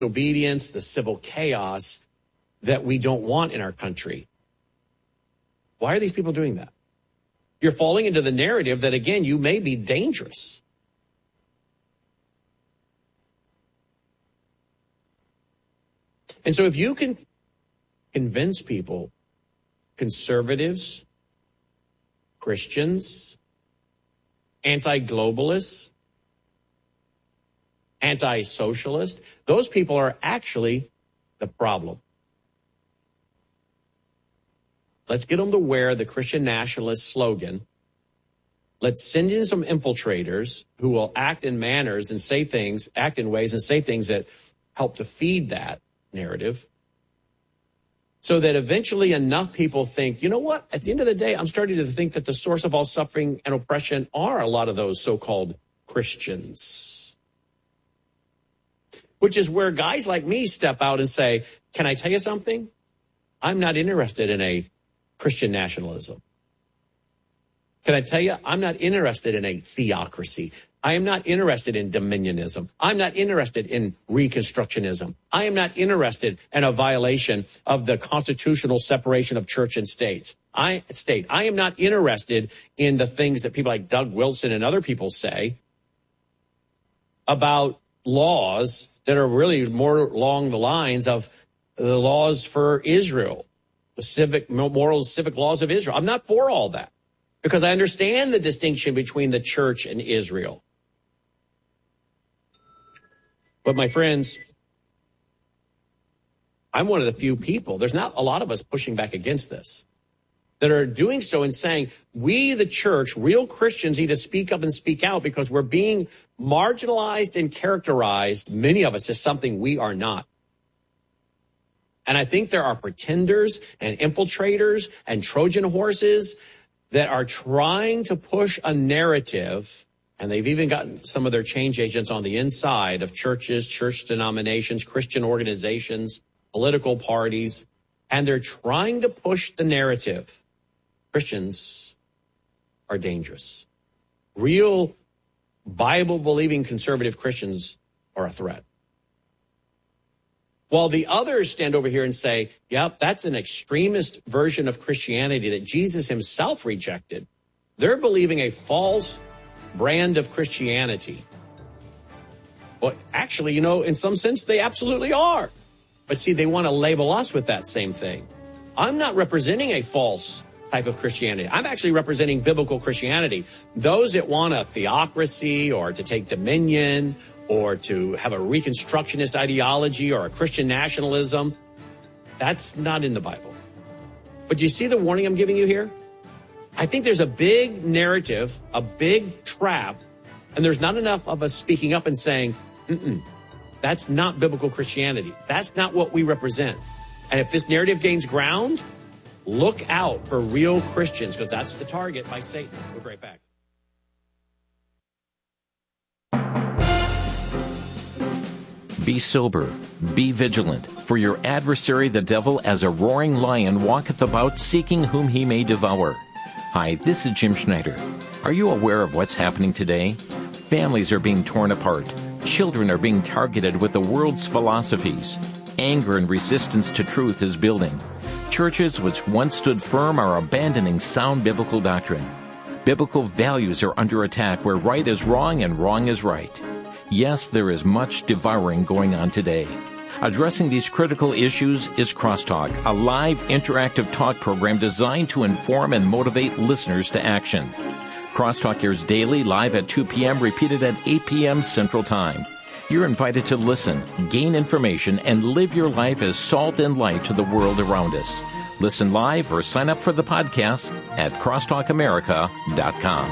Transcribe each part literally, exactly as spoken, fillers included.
obedience, the civil chaos that we don't want in our country. Why are these people doing that? You're falling into the narrative that, again, you may be dangerous. And so if you can convince people, conservatives, Christians, anti-globalists, anti-socialist, those people are actually the problem. Let's get them to wear the Christian nationalist slogan. Let's send in some infiltrators who will act in manners and say things, act in ways and say things that help to feed that narrative, so that eventually enough people think, you know what, at the end of the day, I'm starting to think that the source of all suffering and oppression are a lot of those so-called Christians. Which is where guys like me step out and say, can I tell you something? I'm not interested in a Christian nationalism. Can I tell you, I'm not interested in a theocracy. I am not interested in dominionism. I'm not interested in reconstructionism. I am not interested in a violation of the constitutional separation of church and states. I state. I am not interested in the things that people like Doug Wilson and other people say about laws that are really more along the lines of the laws for Israel, the civic, moral, civic laws of Israel. I'm not for all that because I understand the distinction between the church and Israel. But my friends, I'm one of the few people, there's not a lot of us pushing back against this, that are doing so and saying, we, the church, real Christians, need to speak up and speak out because we're being marginalized and characterized, many of us, as something we are not. And I think there are pretenders and infiltrators and Trojan horses that are trying to push a narrative. And they've even gotten some of their change agents on the inside of churches, church denominations, Christian organizations, political parties, and they're trying to push the narrative. Christians are dangerous. Real Bible-believing conservative Christians are a threat. While the others stand over here and say, yep, that's an extremist version of Christianity that Jesus himself rejected. They're believing a false brand of Christianity. Well, actually, you know, in some sense, they absolutely are. But see, they want to label us with that same thing. I'm not representing a false type of Christianity. I'm actually representing biblical Christianity. Those that want a theocracy or to take dominion or to have a reconstructionist ideology or a Christian nationalism, that's not in the Bible. But do you see the warning I'm giving you here? I think there's a big narrative, a big trap, and there's not enough of us speaking up and saying, mm-mm, that's not biblical Christianity. That's not what we represent. And if this narrative gains ground, look out for real Christians, because that's the target by Satan. We'll be right back. Be sober, be vigilant, for your adversary the devil as a roaring lion walketh about seeking whom he may devour. Hi, this is Jim Schneider. Are you aware of what's happening today? Families are being torn apart. Children are being targeted with the world's philosophies. Anger and resistance to truth is building. Churches which once stood firm are abandoning sound biblical doctrine. Biblical values are under attack where right is wrong and wrong is right. Yes, there is much devouring going on today. Addressing these critical issues is Crosstalk, a live interactive talk program designed to inform and motivate listeners to action. Crosstalk airs daily, live at two p.m., repeated at eight p.m. Central Time. You're invited to listen, gain information, and live your life as salt and light to the world around us. Listen live or sign up for the podcast at crosstalk america dot com.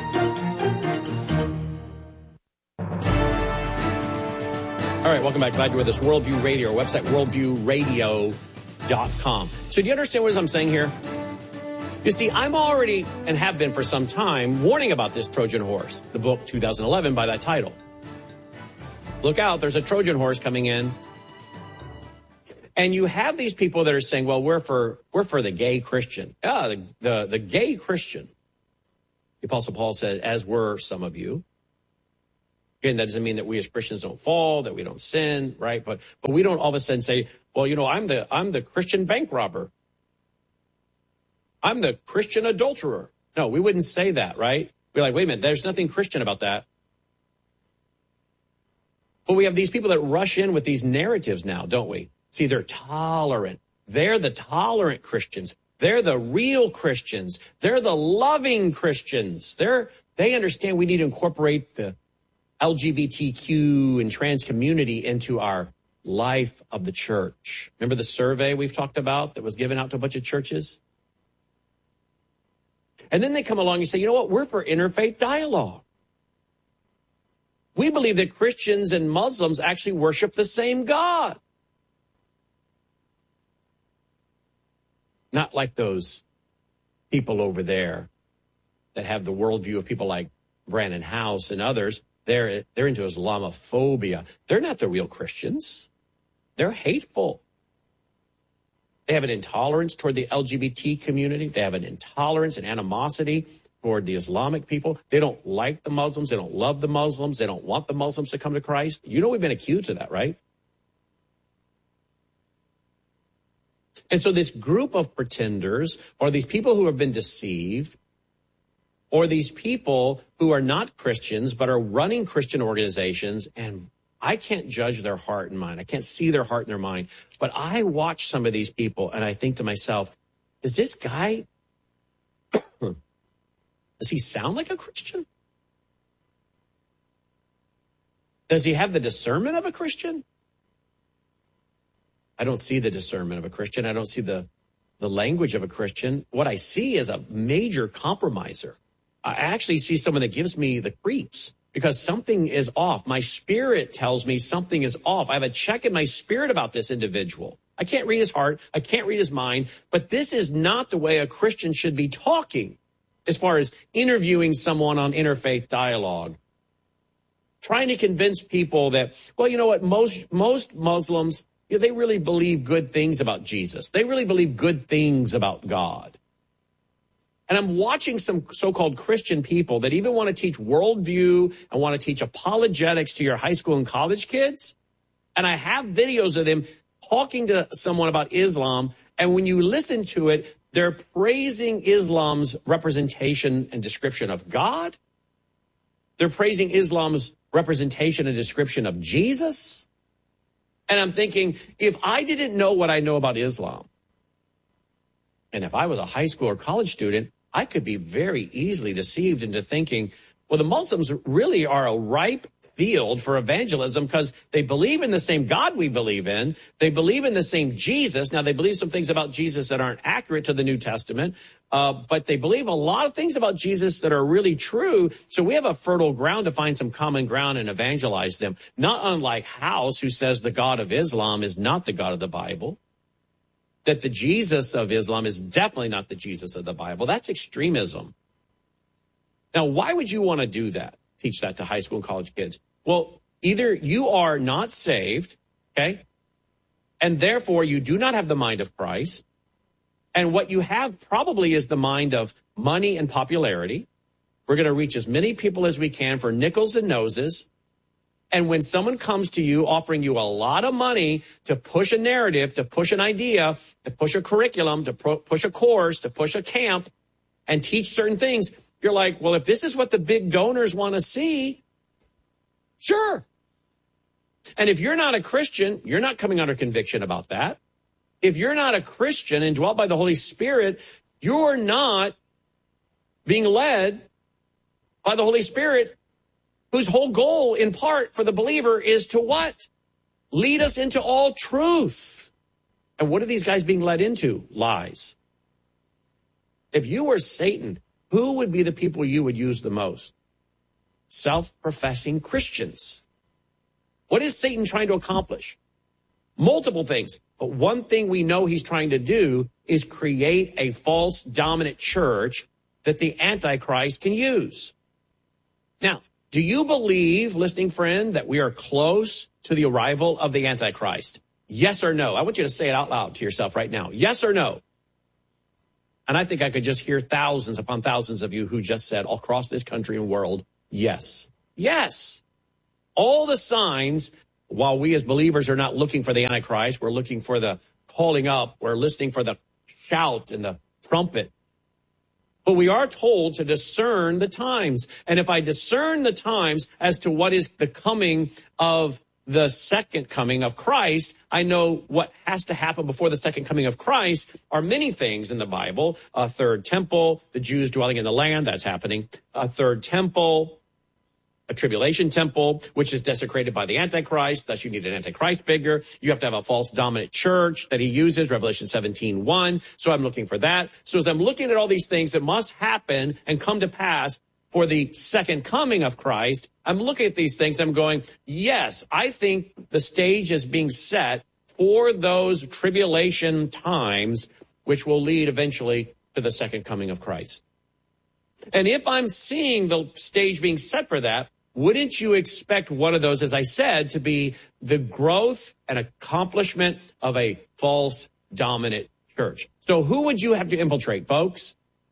All right, welcome back. Glad you're with us. Worldview Radio, our website, worldview radio dot com. So do you understand what I'm saying here? You see, I'm already, and have been for some time, warning about this Trojan horse, the book two thousand eleven by that title. Look out, there's a Trojan horse coming in. And you have these people that are saying, well, we're for we're for the gay Christian. Yeah, the, the, the gay Christian. The Apostle Paul said, as were some of you. Again, that doesn't mean that we as Christians don't fall, that we don't sin, right? But but we don't all of a sudden say, well, you know, I'm the I'm the Christian bank robber. I'm the Christian adulterer. No, we wouldn't say that, right? We're like, wait a minute, there's nothing Christian about that. But we have these people that rush in with these narratives now, don't we? See, they're tolerant. They're the tolerant Christians. They're the real Christians. They're the loving Christians. They're they understand we need to incorporate the L G B T Q and trans community into our life of the church. Remember the survey we've talked about that was given out to a bunch of churches? And then they come along and say, you know what? We're for interfaith dialogue. We believe that Christians and Muslims actually worship the same God. Not like those people over there that have the worldview of people like Brandon House and others. They're, they're into Islamophobia. They're not the real Christians. They're hateful. They have an intolerance toward the L G B T community. They have an intolerance and animosity toward the Islamic people. They don't like the Muslims. They don't love the Muslims. They don't want the Muslims to come to Christ. You know we've been accused of that, right? And so this group of pretenders, or these people who have been deceived, or these people who are not Christians but are running Christian organizations, and I can't judge their heart and mind. I can't see their heart and their mind. But I watch some of these people and I think to myself, does this guy, does he sound like a Christian? Does he have the discernment of a Christian? I don't see the discernment of a Christian. I don't see the, the language of a Christian. What I see is a major compromiser. I actually see someone that gives me the creeps because something is off. My spirit tells me something is off. I have a check in my spirit about this individual. I can't read his heart. I can't read his mind. But this is not the way a Christian should be talking as far as interviewing someone on interfaith dialogue. Trying to convince people that, well, you know what, most most Muslims, you know, they really believe good things about Jesus. They really believe good things about God. And I'm watching some so-called Christian people that even want to teach worldview and want to teach apologetics to your high school and college kids. And I have videos of them talking to someone about Islam. And when you listen to it, they're praising Islam's representation and description of God. They're praising Islam's representation and description of Jesus. And I'm thinking, if I didn't know what I know about Islam, and if I was a high school or college student, I could be very easily deceived into thinking, well, the Muslims really are a ripe field for evangelism because they believe in the same God we believe in. They believe in the same Jesus. Now, they believe some things about Jesus that aren't accurate to the New Testament, uh, but they believe a lot of things about Jesus that are really true. So we have a fertile ground to find some common ground and evangelize them. Not unlike House, who says the God of Islam is not the God of the Bible. That the Jesus of Islam is definitely not the Jesus of the Bible. That's extremism. Now, why would you want to do that? Teach that to high school and college kids? Well, either you are not saved, okay, and therefore you do not have the mind of Christ, and what you have probably is the mind of money and popularity. We're going to reach as many people as we can for nickels and noses. And when someone comes to you offering you a lot of money to push a narrative, to push an idea, to push a curriculum, to pro- push a course, to push a camp, and teach certain things, you're like, well, if this is what the big donors want to see, sure. And if you're not a Christian, you're not coming under conviction about that. If you're not a Christian and dwelt by the Holy Spirit, you're not being led by the Holy Spirit, whose whole goal, in part, for the believer is to what? Lead us into all truth. And what are these guys being led into? Lies. If you were Satan, who would be the people you would use the most? Self-professing Christians. What is Satan trying to accomplish? Multiple things. But one thing we know he's trying to do is create a false dominant church that the Antichrist can use. Now, do you believe, listening friend, that we are close to the arrival of the Antichrist? Yes or no? I want you to say it out loud to yourself right now. Yes or no? And I think I could just hear thousands upon thousands of you who just said all across this country and world, yes. Yes. all the signs, while we as believers are not looking for the Antichrist, we're looking for the calling up, we're listening for the shout and the trumpet. But we are told to discern the times. And if I discern the times as to what is the coming of the second coming of Christ, I know what has to happen before the second coming of Christ are many things in the Bible. A third temple, the Jews dwelling in the land, that's happening. A third temple, a tribulation temple, which is desecrated by the Antichrist. Thus, you need an Antichrist figure. You have to have a false dominant church that he uses, Revelation seventeen one. So I'm looking for that. So as I'm looking at all these things that must happen and come to pass for the second coming of Christ, I'm looking at these things. I'm going, yes, I think the stage is being set for those tribulation times, which will lead eventually to the second coming of Christ. And if I'm seeing the stage being set for that, wouldn't you expect one of those, as I said, to be the growth and accomplishment of a false dominant church? So who would you have to infiltrate, folks?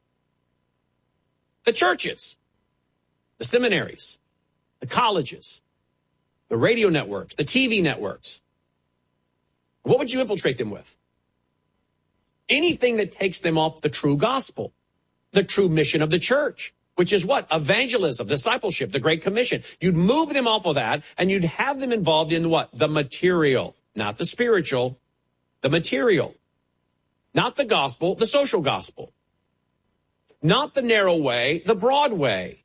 The churches, the seminaries, the colleges, the radio networks, the T V networks. What would you infiltrate them with? Anything that takes them off the true gospel, the true mission of the church, which is what? Evangelism, discipleship, the Great Commission. You'd move them off of that and you'd have them involved in what? The material, not the spiritual, the material, not the gospel, the social gospel, not the narrow way, the broad way,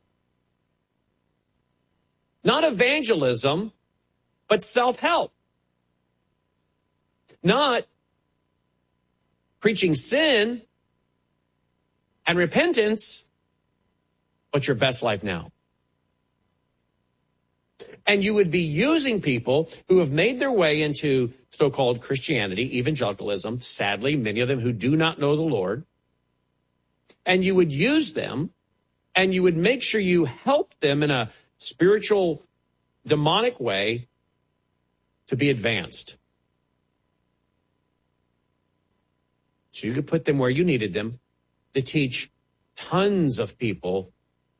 not evangelism, but self-help, not preaching sin and repentance, but your best life now. And you would be using people who have made their way into so-called Christianity, evangelicalism, sadly, many of them who do not know the Lord. And you would use them and you would make sure you help them in a spiritual, demonic way to be advanced. So you could put them where you needed them to teach tons of people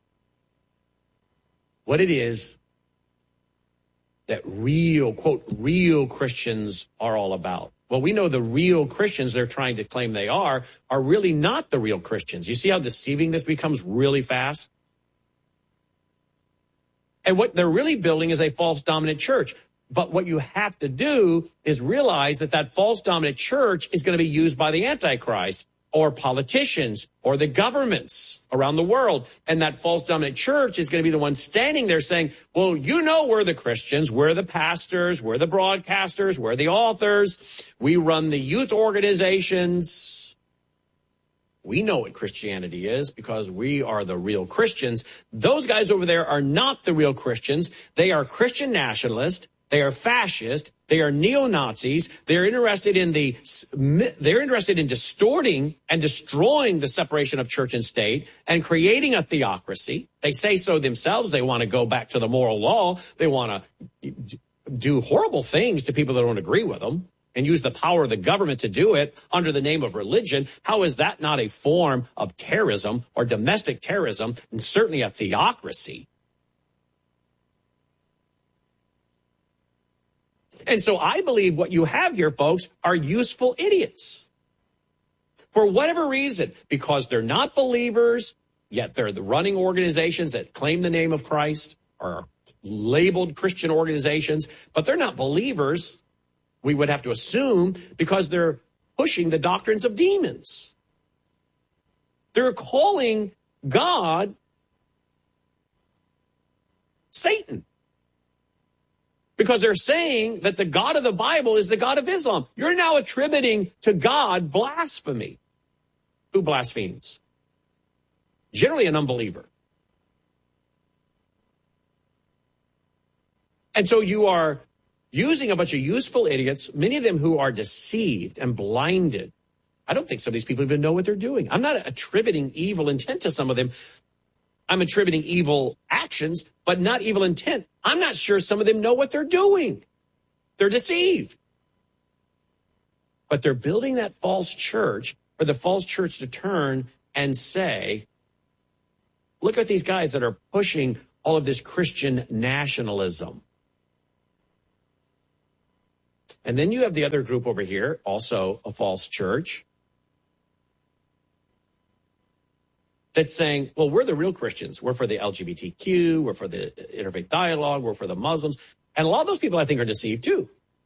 what it is that real, quote, real Christians are all about. Well, we know the real Christians they're trying to claim they are, are really not the real Christians. You see how deceiving this becomes really fast? And what they're really building is a false dominant church. But what you have to do is realize that that false dominant church is going to be used by the Antichrist or politicians or the governments around the world. And that false dominant church is going to be the one standing there saying, well, you know, we're the Christians, we're the pastors, we're the broadcasters, we're the authors, we run the youth organizations. We know what Christianity is because we are the real Christians. Those guys over there are not the real Christians. They are Christian nationalists. They are fascist. They are neo-Nazis. They're interested in the, they're interested in distorting and destroying the separation of church and state and creating a theocracy. They say so themselves. They want to go back to the moral law. They want to do horrible things to people that don't agree with them and use the power of the government to do it under the name of religion. How is that not a form of terrorism or domestic terrorism and certainly a theocracy? And so I believe what you have here, folks, are useful idiots. For whatever reason, because they're not believers, yet they're the running organizations that claim the name of Christ or labeled Christian organizations, but they're not believers, we would have to assume, because they're pushing the doctrines of demons. They're calling God Satan. Because they're saying that the God of the Bible is the God of Islam. You're now attributing to God blasphemy. Who blasphemes? Generally an unbeliever. And so you are using a bunch of useful idiots, many of them who are deceived and blinded. I don't think some of these people even know what they're doing. I'm not attributing evil intent to some of them. I'm attributing evil actions, but not evil intent. I'm not sure some of them know what they're doing. They're deceived. But they're building that false church for the false church to turn and say, look at these guys that are pushing all of this Christian nationalism. And then you have the other group over here, also a false church, that's saying, well, we're the real Christians. We're for the L G B T Q. We're for the interfaith dialogue. We're for the Muslims. And a lot of those people, I think, are deceived, too.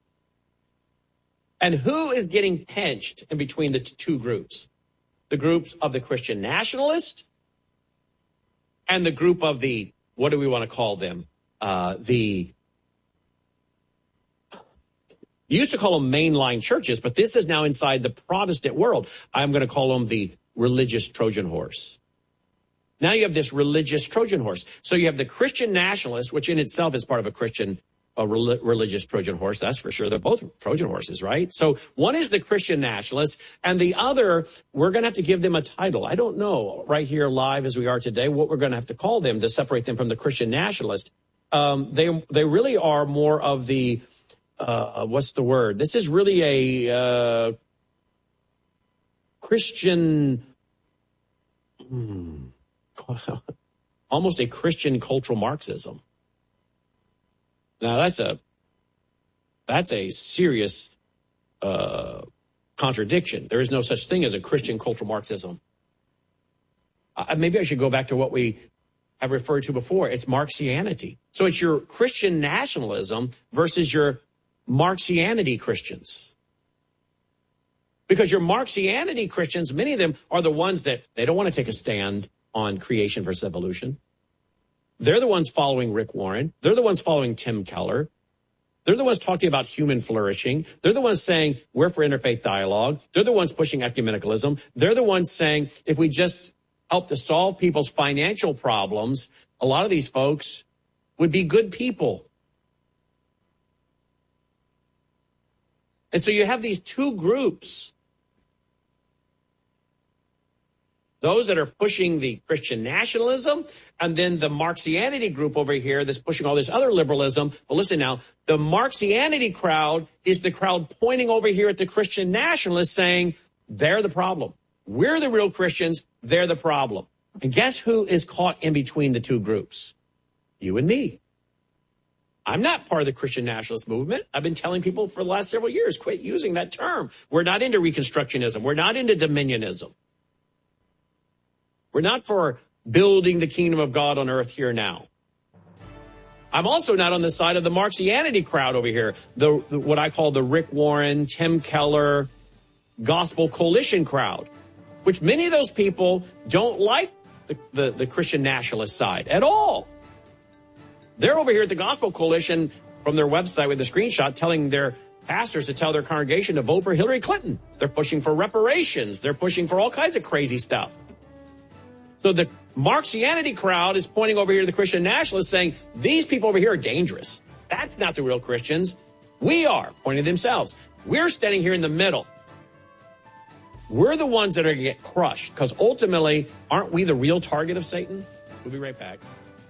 And who is getting pinched in between the t- two groups? The groups of the Christian nationalists and the group of the, what do we want to call them? Uh, the, you used to call them mainline churches, but this is now inside the Protestant world. I'm going to call them the religious Trojan horse. Now you have this religious Trojan horse. So you have the Christian nationalist, which in itself is part of a Christian a re- religious Trojan horse. That's for sure. They're both Trojan horses, right? So one is the Christian nationalist, and the other, we're going to have to give them a title. I don't know right here live as we are today what we're going to have to call them to separate them from the Christian nationalist. Um, they they really are more of the, uh, what's the word? This is really a uh, Christian, hmm, almost a Christian cultural Marxism. Now, that's a that's a serious uh, contradiction. There is no such thing as a Christian cultural Marxism. Uh, maybe I should go back to what we have referred to before. It's Marxianity. So it's your Christian nationalism versus your Marxianity Christians. Because your Marxianity Christians, many of them are the ones that they don't want to take a stand on creation versus evolution. They're the ones following Rick Warren. They're the ones following Tim Keller. They're the ones talking about human flourishing. They're the ones saying we're for interfaith dialogue. They're the ones pushing ecumenicalism. They're the ones saying if we just help to solve people's financial problems, a lot of these folks would be good people. And so you have these two groups. Those that are pushing the Christian nationalism, and then the Marxianity group over here that's pushing all this other liberalism. But listen now, the Marxianity crowd is the crowd pointing over here at the Christian nationalists saying, they're the problem. We're the real Christians. They're the problem. And guess who is caught in between the two groups? You and me. I'm not part of the Christian nationalist movement. I've been telling people for the last several years, quit using that term. We're not into Reconstructionism. We're not into Dominionism. We're not for building the kingdom of God on earth here now. I'm also not on the side of the Marxianity crowd over here, the, the what I call the Rick Warren, Tim Keller, Gospel Coalition crowd, which many of those people don't like the, the, the Christian nationalist side at all. They're over here at the Gospel Coalition from their website with a screenshot telling their pastors to tell their congregation to vote for Hillary Clinton. They're pushing for reparations. They're pushing for all kinds of crazy stuff. So the Marxianity crowd is pointing over here to the Christian nationalists saying, these people over here are dangerous. That's not the real Christians. We are, pointing to themselves. We're standing here in the middle. We're the ones that are going to get crushed because ultimately, aren't we the real target of Satan? We'll be right back.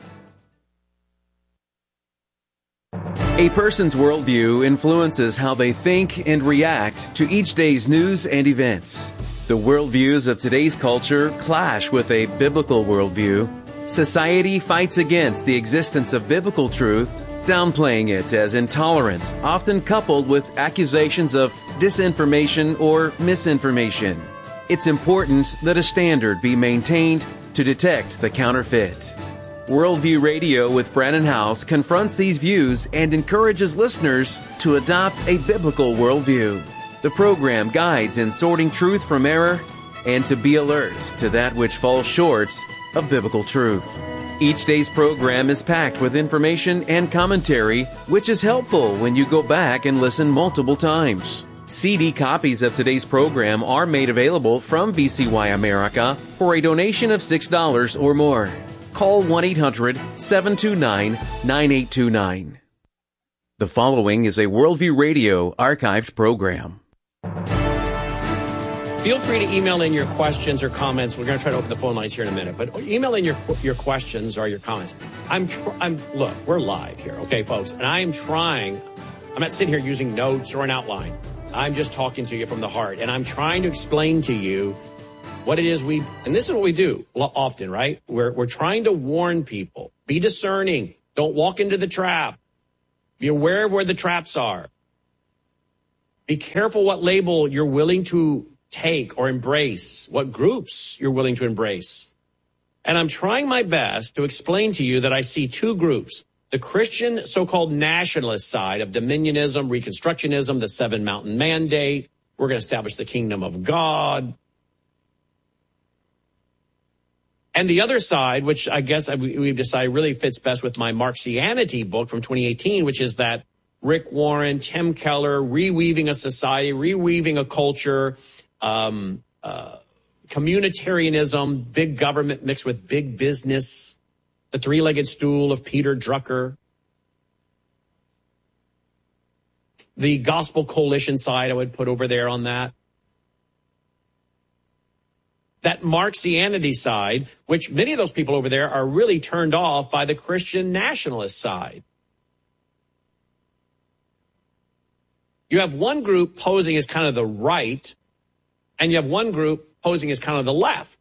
A person's worldview influences how they think and react to each day's news and events. The worldviews of today's culture clash with a biblical worldview. Society fights against the existence of biblical truth, downplaying it as intolerant, often coupled with accusations of disinformation or misinformation. It's important that a standard be maintained to detect the counterfeit. Worldview Radio with Brannon Howse confronts these views and encourages listeners to adopt a biblical worldview. The program guides in sorting truth from error and to be alert to that which falls short of biblical truth. Each day's program is packed with information and commentary, which is helpful when you go back and listen multiple times. C D copies of today's program are made available from V C Y America for a donation of six dollars or more. Call one eight hundred seven two nine nine eight two nine. The following is a Worldview Radio archived program. Feel free to email in your questions or comments. We're going to try to open the phone lines here in a minute, but email in your your questions or your comments. I'm, tr- I'm look, we're live here, okay, folks, and I'm trying. I'm not sitting here using notes or an outline. I'm just talking to you from the heart, and I'm trying to explain to you what it is we, and this is what we do often, right? We're we're trying to warn people. Be discerning. Don't walk into the trap. Be aware of where the traps are. Be careful what label you're willing to take or embrace, what groups you're willing to embrace. And I'm trying my best to explain to you that I see two groups. The Christian so-called nationalist side of dominionism, Reconstructionism, the Seven Mountain Mandate. We're going to establish the kingdom of God. And the other side, which I guess we've decided really fits best with my Marxianity book from twenty eighteen, which is that Rick Warren, Tim Keller, reweaving a society, reweaving a culture, um, uh, communitarianism, big government mixed with big business, the three-legged stool of Peter Drucker. The Gospel Coalition side I would put over there on that. That Marxianity side, which many of those people over there are really turned off by the Christian nationalist side. You have one group posing as kind of the right, and you have one group posing as kind of the left.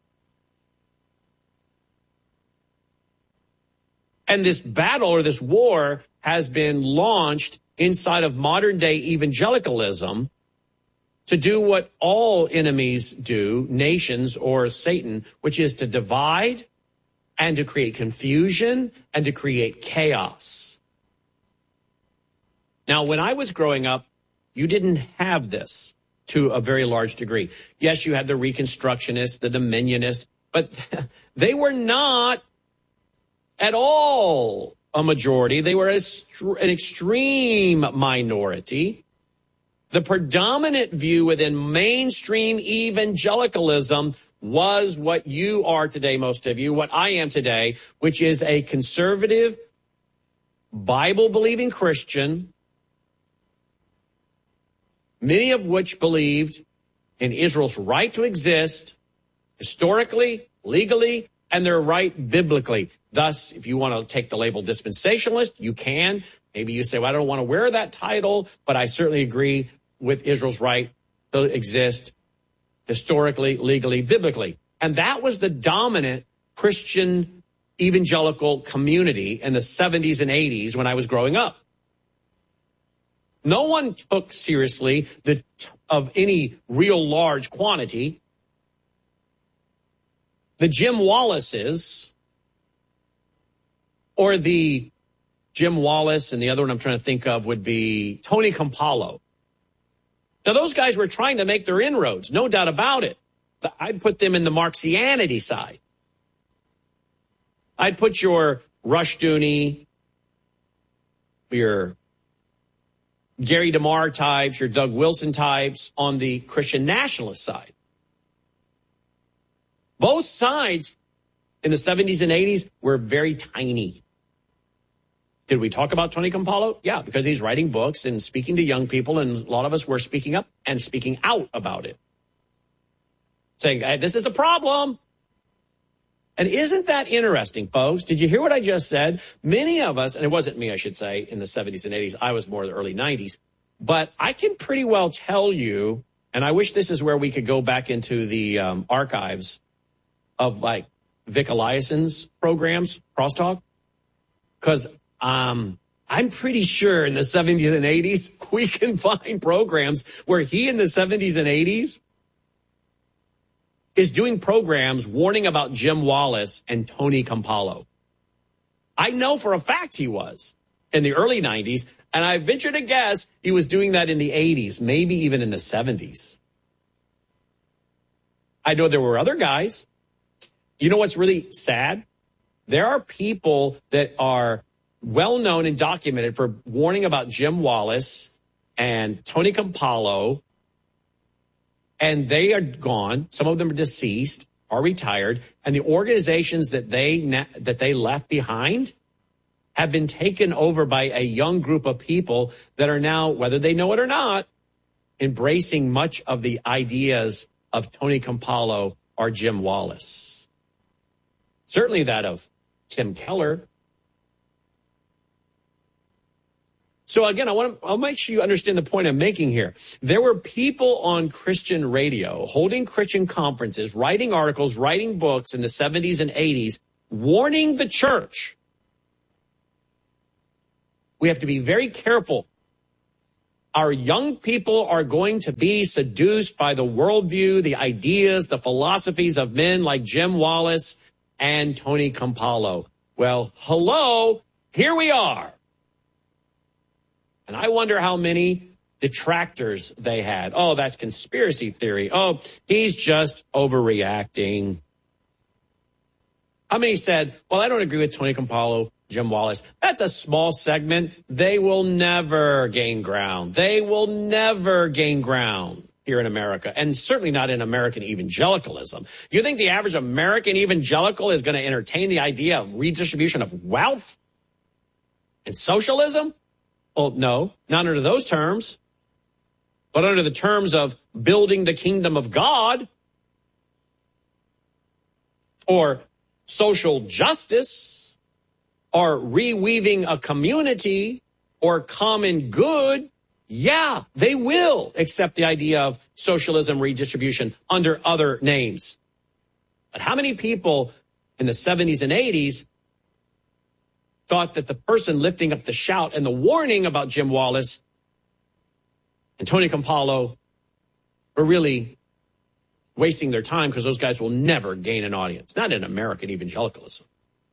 And this battle or this war has been launched inside of modern day evangelicalism to do what all enemies do, nations or Satan, which is to divide and to create confusion and to create chaos. Now, when I was growing up, you didn't have this to a very large degree. Yes, you had the Reconstructionists, the Dominionists, but they were not at all a majority. They were an extreme minority. The predominant view within mainstream evangelicalism was what you are today, most of you, what I am today, which is a conservative, Bible-believing Christian, many of which believed in Israel's right to exist historically, legally, and their right biblically. Thus, if you want to take the label dispensationalist, you can. Maybe you say, well, I don't want to wear that title, but I certainly agree with Israel's right to exist historically, legally, biblically. And that was the dominant Christian evangelical community in the seventies and eighties when I was growing up. No one took seriously the of any real large quantity the Jim Wallaces or the Jim Wallace, and the other one I'm trying to think of would be Tony Campolo. Now, those guys were trying to make their inroads, no doubt about it. I'd put them in the Marxianity side. I'd put your Rushdoony, your Gary DeMar types, your Doug Wilson types on the Christian nationalist side. Both sides in the seventies and eighties were very tiny. Did we talk about Tony Campolo? Yeah, because he's writing books and speaking to young people, and a lot of us were speaking up and speaking out about it. Saying, hey, this is a problem. And isn't that interesting, folks? Did you hear what I just said? Many of us, and it wasn't me, I should say, in the seventies and eighties. I was more the early nineties. But I can pretty well tell you, and I wish this is where we could go back into the um, archives of like Vic Eliason's programs, Crosstalk, because um, I'm pretty sure in the seventies and eighties, we can find programs where he in the seventies and eighties is doing programs warning about Jim Wallace and Tony Campolo. I know for a fact he was in the early nineties, and I venture to guess he was doing that in the eighties, maybe even in the seventies. I know there were other guys. You know what's really sad? There are people that are well-known and documented for warning about Jim Wallace and Tony Campolo, and they are gone. Some of them are deceased, are retired, and the organizations that they that they left behind have been taken over by a young group of people that are now, whether they know it or not, embracing much of the ideas of Tony Campolo or Jim Wallace. Certainly that of Tim Keller. So again, I want to, I'll make sure you understand the point I'm making here. There were people on Christian radio holding Christian conferences, writing articles, writing books in the seventies and eighties, warning the church. We have to be very careful Our young people are going to be seduced by the worldview, the ideas, the philosophies of men like Jim Wallace and Tony Campolo. Well, hello, here we are. And I wonder how many detractors they had. Oh, that's conspiracy theory. Oh, he's just overreacting. How many said, well, I don't agree with Tony Campolo, Jim Wallace. That's a small segment. They will never gain ground. They will never gain ground here in America, and certainly not in American evangelicalism. You think the average American evangelical is going to entertain the idea of redistribution of wealth and socialism? Well, no, not under those terms, but under the terms of building the kingdom of God or social justice or reweaving a community or common good. Yeah, they will accept the idea of socialism redistribution under other names. But how many people in the seventies and eighties thought that the person lifting up the shout and the warning about Jim Wallace and Tony Campolo were really wasting their time because those guys will never gain an audience, not in American evangelicalism.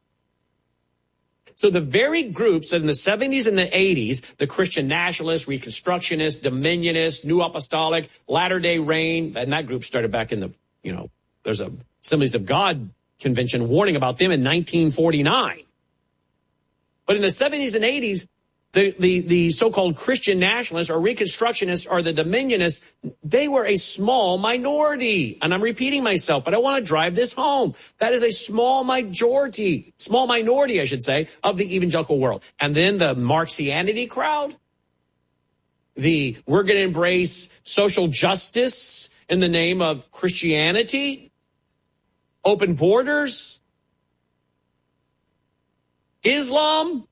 So the very groups that in the seventies and the eighties, the Christian nationalists, reconstructionists, dominionists, New Apostolic, Latter-day Reign, and that group started back in the, you know, there's a Assemblies of God convention warning about them in nineteen forty-nine. But in the seventies and eighties, the, the, the so-called Christian nationalists or reconstructionists or the dominionists, they were a small minority. And I'm repeating myself, but I want to drive this home. That is a small majority, small minority, I should say, of the evangelical world. And then the Marxianity crowd, the we're going to embrace social justice in the name of Christianity, open borders, Islam,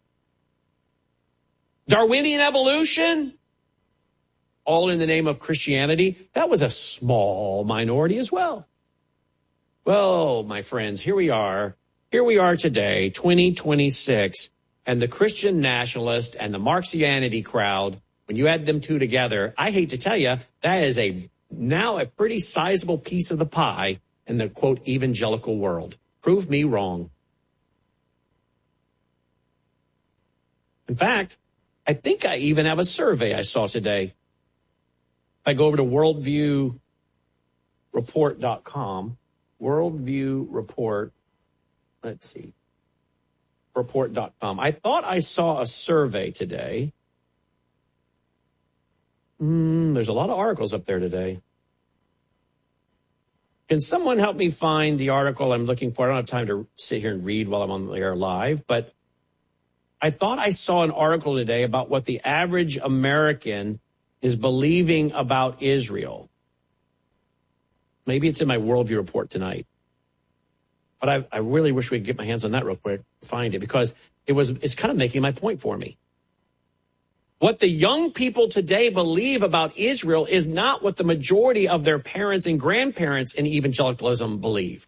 Darwinian evolution, all in the name of Christianity. That was a small minority as well. Well, my friends, here we are. Here we are today, twenty twenty-six, and the Christian nationalist and the Marxianity crowd, when you add them two together, I hate to tell you, that is a now a pretty sizable piece of the pie in the, quote, evangelical world. Prove me wrong. In fact, I think I even have a survey I saw today. If I go over to worldview report dot com, Worldview Report, let's see, report dot com. I thought I saw a survey today. Mm, there's a lot of articles up there today. Can someone help me find the article I'm looking for? I don't have time to sit here and read while I'm on the air live, but I thought I saw an article today about what the average American is believing about Israel. Maybe it's in my Worldview Report tonight. But I, I really wish we could get my hands on that real quick, find it, because it was it's kind of making my point for me. What the young people today believe about Israel is not what the majority of their parents and grandparents in evangelicalism believe.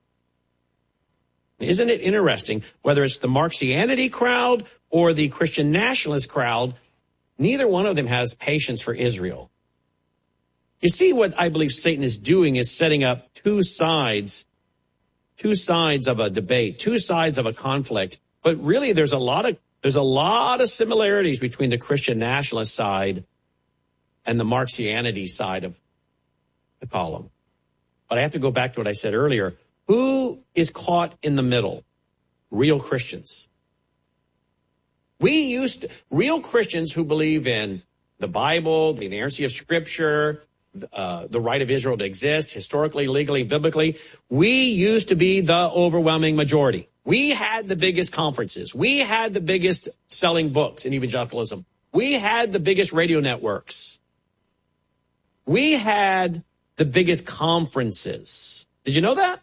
Isn't it interesting, whether it's the Marxianity crowd or the Christian nationalist crowd, neither one of them has patience for Israel. You see, what I believe Satan is doing is setting up two sides, two sides of a debate, two sides of a conflict. But really, there's a lot of there's a lot of similarities between the Christian nationalist side and the Marxianity side of the column. But I have to go back to what I said earlier. Who is caught in the middle? Real Christians. We used to, real Christians who believe in the Bible, the inerrancy of Scripture, uh, the right of Israel to exist, historically, legally, biblically. We used to be the overwhelming majority. We had the biggest conferences. We had the biggest selling books in evangelicalism. We had the biggest radio networks. We had the biggest conferences. Did you know that?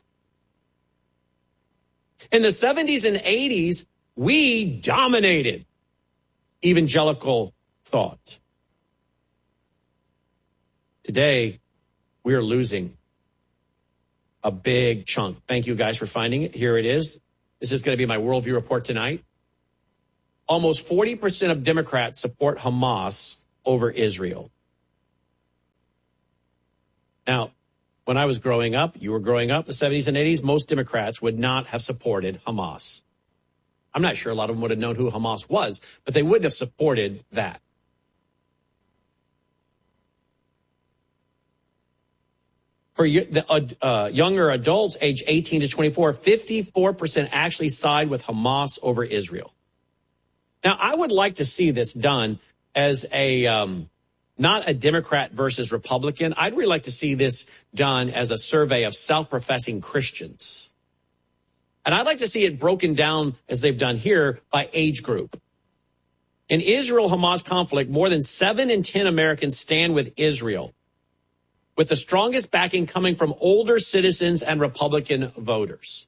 In the seventies and eighties, we dominated evangelical thought. Today, we are losing a big chunk. Thank you guys for finding it. Here it is. This is going to be my Worldview Report tonight. Almost forty percent of Democrats support Hamas over Israel. Now, when I was growing up, you were growing up, the seventies and eighties, most Democrats would not have supported Hamas. I'm not sure a lot of them would have known who Hamas was, but they wouldn't have supported that. For the uh, younger adults, age eighteen to twenty-four, fifty-four percent actually side with Hamas over Israel. Now, I would like to see this done as a, um, not a Democrat versus Republican. I'd really like to see this done as a survey of self-professing Christians. And I'd like to see it broken down, as they've done here, by age group. In Israel-Hamas conflict, more than seven in ten Americans stand with Israel, with the strongest backing coming from older citizens and Republican voters.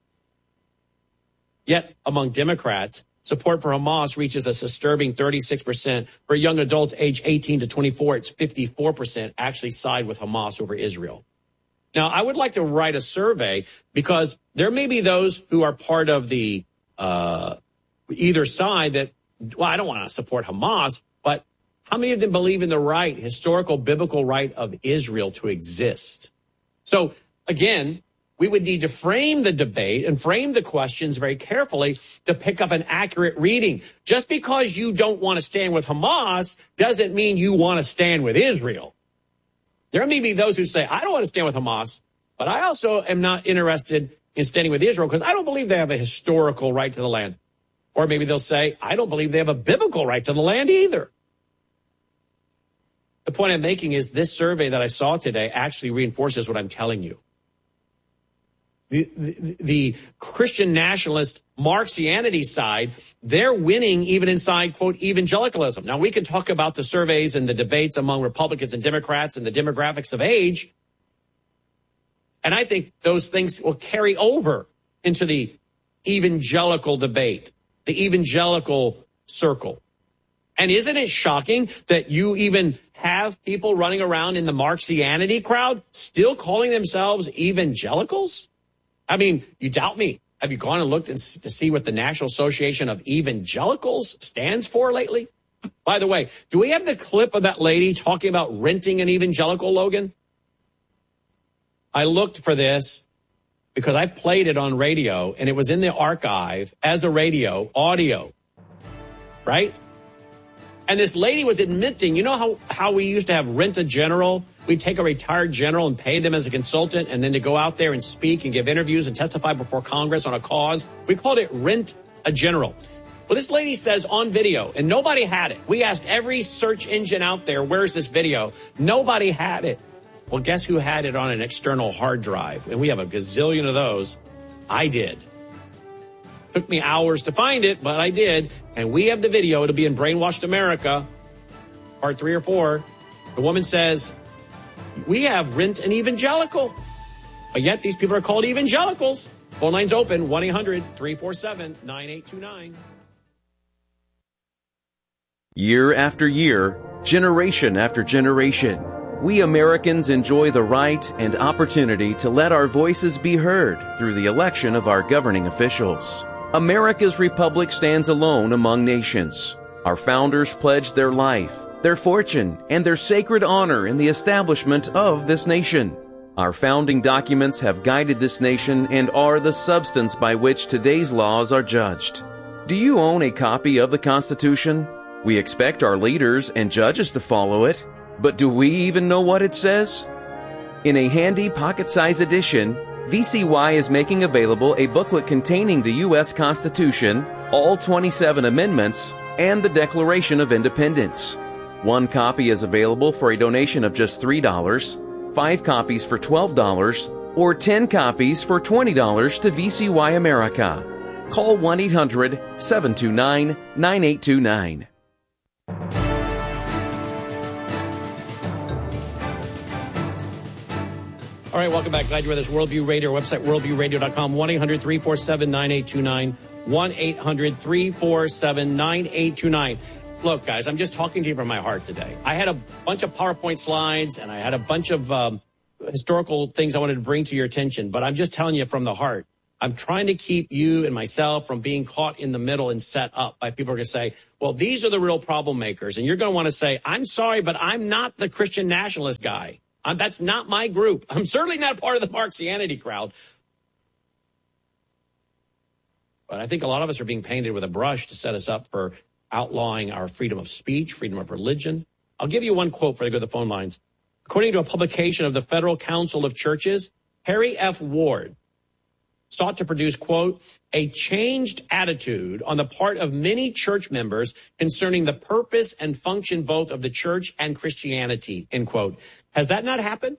Yet, among Democrats, support for Hamas reaches a disturbing thirty-six percent. For young adults age eighteen to twenty-four, it's fifty-four percent actually side with Hamas over Israel. Now, I would like to write a survey because there may be those who are part of the uh, either side that, well, I don't want to support Hamas, but how many of them believe in the right, historical, biblical right of Israel to exist? So, again, we would need to frame the debate and frame the questions very carefully to pick up an accurate reading. Just because you don't want to stand with Hamas doesn't mean you want to stand with Israel. There may be those who say, I don't want to stand with Hamas, but I also am not interested in standing with Israel because I don't believe they have a historical right to the land. Or maybe they'll say, I don't believe they have a biblical right to the land either. The point I'm making is this survey that I saw today actually reinforces what I'm telling you. The, the, the Christian nationalist Marxianity side, they're winning even inside, quote, evangelicalism. Now, we can talk about the surveys and the debates among Republicans and Democrats and the demographics of age. And I think those things will carry over into the evangelical debate, the evangelical circle. And isn't it shocking that you even have people running around in the Marxianity crowd still calling themselves evangelicals? I mean, you doubt me. Have you gone and looked and to see what the National Association of Evangelicals stands for lately? By the way, do we have the clip of that lady talking about renting an evangelical, Logan? I looked for this because I've played it on radio, and it was in the archive as a radio audio, right? And this lady was admitting, you know how, how we used to have Rent a General? We'd take a retired general and pay them as a consultant and then to go out there and speak and give interviews and testify before Congress on a cause. We called it Rent a General. Well, this lady says on video, and nobody had it. We asked every search engine out there, where's this video? Nobody had it. Well, guess who had it on an external hard drive? And we have a gazillion of those. I did. Took me hours to find it, but I did. And we have the video. It'll be in Brainwashed America, part three or four. The woman says, we have Rent an Evangelical. But yet these people are called evangelicals. Phone line's open, one eight hundred three four seven nine eight two nine. Year after year, generation after generation, we Americans enjoy the right and opportunity to let our voices be heard through the election of our governing officials. America's republic stands alone among nations. Our founders pledged their life, their fortune, and their sacred honor in the establishment of this nation. Our founding documents have guided this nation and are the substance by which today's laws are judged. Do you own a copy of the Constitution? We expect our leaders and judges to follow it, but do we even know what it says? In a handy pocket-sized edition, V C Y is making available a booklet containing the U S Constitution, all twenty-seven amendments, and the Declaration of Independence. One copy is available for a donation of just three dollars, five copies for twelve dollars, or ten copies for twenty dollars to V C Y America. Call one eight hundred seven two nine nine eight two nine. All right, welcome back. Glad you're with us. Worldview Radio, our website, worldview radio dot com, one eight hundred three four seven nine eight two nine, one eight hundred three four seven nine eight two nine. Look, guys, I'm just talking to you from my heart today. I had a bunch of PowerPoint slides, and I had a bunch of um, historical things I wanted to bring to your attention, but I'm just telling you from the heart. I'm trying to keep you and myself from being caught in the middle and set up by people who are going to say, well, these are the real problem makers. And you're going to want to say, I'm sorry, but I'm not the Christian nationalist guy. I'm, that's not my group. I'm certainly not part of the Marxianity crowd. But I think a lot of us are being painted with a brush to set us up for outlawing our freedom of speech, freedom of religion. I'll give you one quote before I go to the phone lines. According to a publication of the Federal Council of Churches, Harry F. Ward sought to produce, quote, a changed attitude on the part of many church members concerning the purpose and function both of the church and Christianity, end quote. Has that not happened?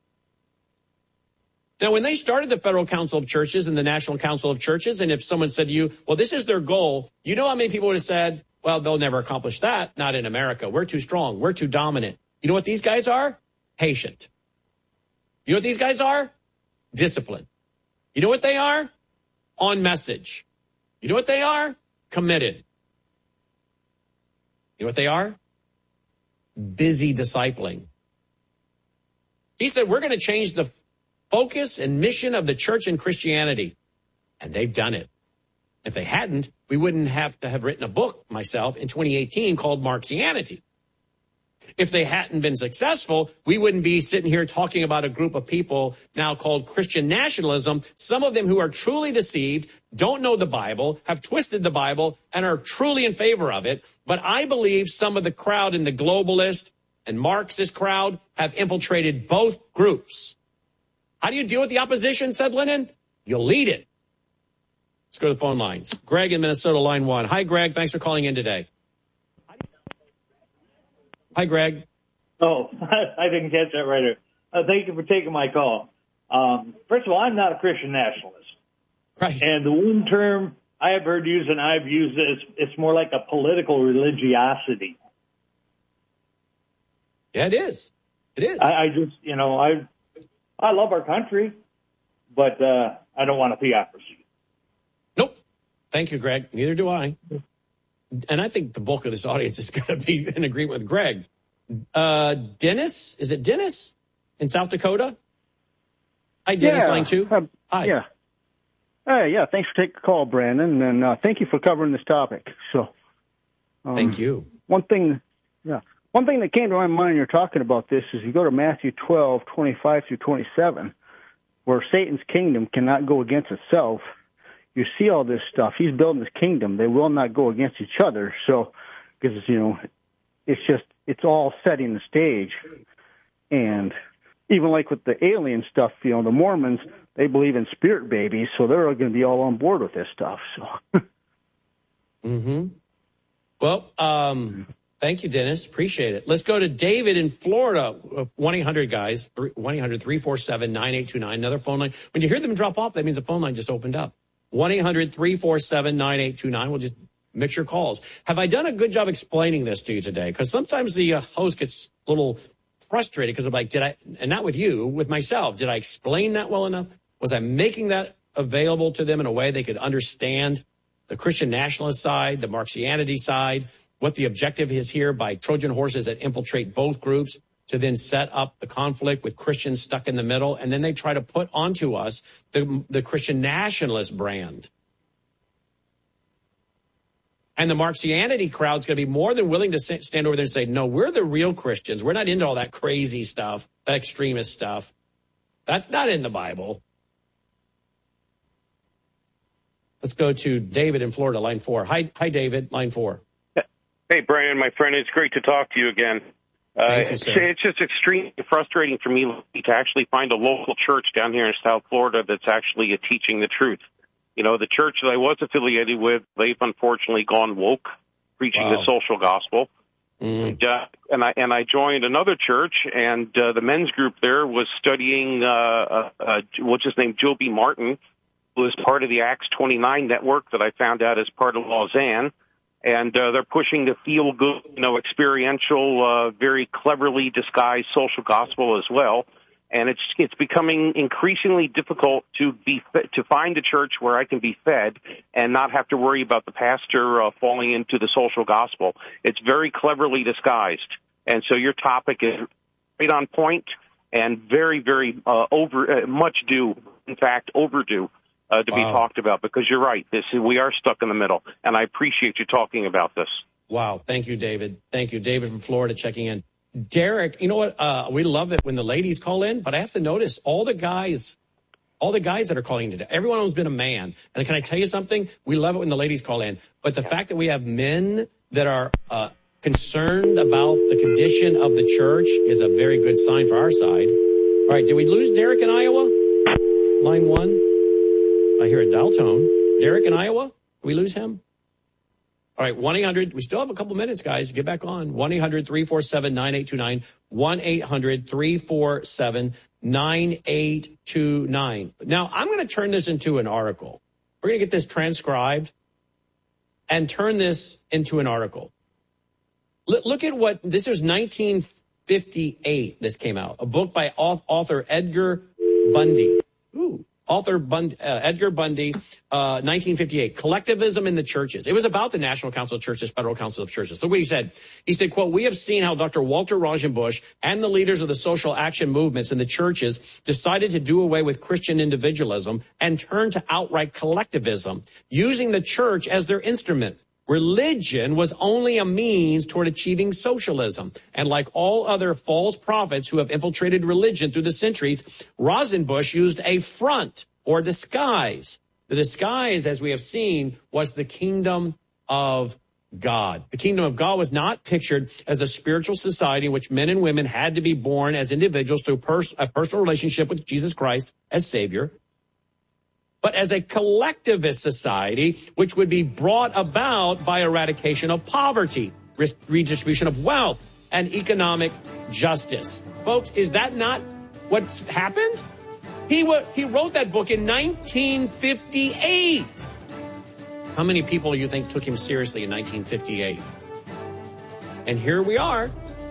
Now, when they started the Federal Council of Churches and the National Council of Churches, and if someone said to you, well, this is their goal, you know how many people would have said, well, they'll never accomplish that. Not in America. We're too strong. We're too dominant. You know what these guys are? Patient. You know what these guys are? Disciplined. You know what they are? On message. You know what they are? Committed. You know what they are? Busy discipling. He said, we're going to change the focus and mission of the church and Christianity. And they've done it. If they hadn't, we wouldn't have to have written a book, myself, in twenty eighteen called Marxianity. If they hadn't been successful, we wouldn't be sitting here talking about a group of people now called Christian nationalism, some of them who are truly deceived, don't know the Bible, have twisted the Bible, and are truly in favor of it. But I believe some of the crowd in the globalist and Marxist crowd have infiltrated both groups. How do you deal with the opposition, said Lenin? You lead it. Let's go to the phone lines. Greg in Minnesota, line one. Hi, Greg. Thanks for calling in today. Hi, Greg. Oh, I didn't catch that right. Uh, thank you for taking my call. Um, first of all, I'm not a Christian nationalist. Right. And the one term I have heard used and I've used it, it's, it's more like a political religiosity. Yeah, it is. It is. I, I just, you know, I I love our country, but uh, I don't want a theocracy. Nope. Thank you, Greg. Neither do I. And I think the bulk of this audience is going to be in agreement with Greg. Uh, Dennis, is it Dennis in South Dakota? Hi, Dennis, yeah, line two. Uh, Hi. Yeah. Uh, yeah, thanks for taking the call, Brandon, and uh, thank you for covering this topic. So, um, Thank you. One thing, yeah, one thing that came to my mind when you're talking about this is you go to Matthew twelve, twenty-five through twenty-seven, where Satan's kingdom cannot go against itself. You see all this stuff. He's building his kingdom. They will not go against each other. So, because, you know, it's just, it's all setting the stage. And even like with the alien stuff, you know, the Mormons, they believe in spirit babies, so they're going to be all on board with this stuff. So. Mm-hmm. Well, um, thank you, Dennis. Appreciate it. Let's go to David in Florida. one eight hundred guys, one eight hundred, three four seven, nine eight two nine. Another phone line. When you hear them drop off, that means the phone line just opened up. one eight hundred, three four seven, nine eight two nine. We'll just mix your calls. Have I done a good job explaining this to you today? Because sometimes the uh, host gets a little frustrated because I'm like, did I, and not with you, with myself, did I explain that well enough? Was I making that available to them in a way they could understand the Christian nationalist side, the Marxianity side, what the objective is here by Trojan horses that infiltrate both groups to then set up the conflict with Christians stuck in the middle, and then they try to put onto us the, the Christian nationalist brand. And the Marxianity crowd's going to be more than willing to stand over there and say, no, we're the real Christians. We're not into all that crazy stuff, that extremist stuff. That's not in the Bible. Let's go to David in Florida, line four. Hi, hi, David, line four. Hey, Brian, my friend, it's great to talk to you again. Uh, Thank you, it's, sir. it's just extremely frustrating for me to actually find a local church down here in South Florida that's actually teaching the truth. You know, the church that I was affiliated with, they've unfortunately gone woke, preaching Wow. the social gospel. Mm. And, uh, and I and I joined another church, and uh, the men's group there was studying uh, uh, uh, what's his name, Joe B. Martin, who is part of the Acts twenty-nine network that I found out is part of Lausanne. And uh, they're pushing the feel-good, you know, experiential, uh, very cleverly disguised social gospel as well. And it's it's becoming increasingly difficult to be to find a church where I can be fed and not have to worry about the pastor uh, falling into the social gospel. It's very cleverly disguised, and so your topic is right on point and very, very uh, over uh, much due. In fact, overdue. uh, to wow. be talked about, because you're right. This we are stuck in the middle, and I appreciate you talking about this. Wow. Thank you, David. Thank you. David from Florida checking in. Derek, you know what? Uh, we love it when the ladies call in, but I have to notice all the guys, all the guys that are calling today, everyone who's been a man. And can I tell you something? We love it when the ladies call in, but the fact that we have men that are uh, concerned about the condition of the church is a very good sign for our side. All right. Did we lose Derek in Iowa? Line one. I hear a dial tone. Derek in Iowa? Did we lose him? All right, one eight hundred, we still have a couple minutes, guys. Get back on. one eight hundred three four seven nine eight two nine. one eight hundred three four seven nine eight two nine. Now, I'm going to turn this into an article. We're going to get this transcribed and turn this into an article. L- look at what, this was nineteen fifty-eight, this came out. A book by author Edgar Bundy. Ooh. Author Bund, uh, Edgar Bundy, uh, nineteen fifty-eight, Collectivism in the Churches. It was about the National Council of Churches, Federal Council of Churches. Look what he said. He said, quote, we have seen how Doctor Walter Rauschenbusch and the leaders of the social action movements in the churches decided to do away with Christian individualism and turn to outright collectivism, using the church as their instrument. Religion was only a means toward achieving socialism. And like all other false prophets who have infiltrated religion through the centuries, Rauschenbusch used a front or disguise. The disguise, as we have seen, was the kingdom of God. The kingdom of God was not pictured as a spiritual society in which men and women had to be born as individuals through pers- a personal relationship with Jesus Christ as Savior, but as a collectivist society, which would be brought about by eradication of poverty, redistribution of wealth, and economic justice. Folks, is that not what's happened? He w- he wrote that book in nineteen fifty-eight. How many people do you think took him seriously in nineteen fifty-eight? And here we are.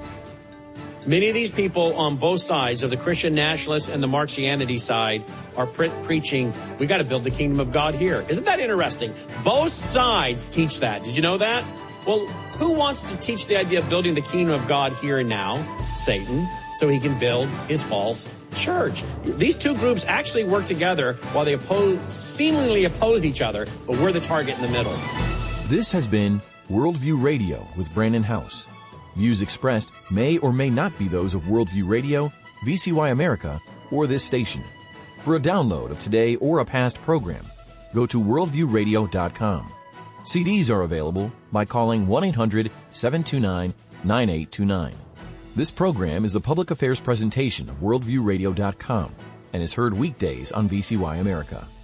Many of these people on both sides of the Christian nationalists and the Marxianity side are pre- preaching, we got to build the kingdom of God here. Isn't that interesting? Both sides teach that. Did you know that? Well, who wants to teach the idea of building the kingdom of God here and now? Satan, so he can build his false church. These two groups actually work together while they oppose, seemingly oppose each other, but we're the target in the middle. This has been Worldview Radio with Brandon House. Views expressed may or may not be those of Worldview Radio, V C Y America, or this station. For a download of today or a past program, go to worldview radio dot com. C Ds are available by calling one eight hundred seven two nine nine eight two nine. This program is a public affairs presentation of worldview radio dot com and is heard weekdays on V C Y America.